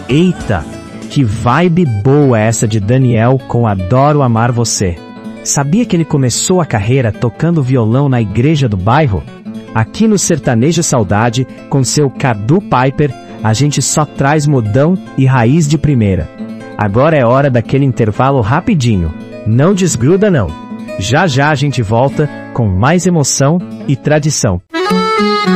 Eita, que vibe boa essa de Daniel com Adoro Amar Você. Sabia que ele começou a carreira tocando violão na igreja do bairro? Aqui no Sertanejo Saudade, com seu Cadu Piper, a gente só traz modão e raiz de primeira. Agora é hora daquele intervalo rapidinho. Não desgruda não. Já já a gente volta com mais emoção e tradição.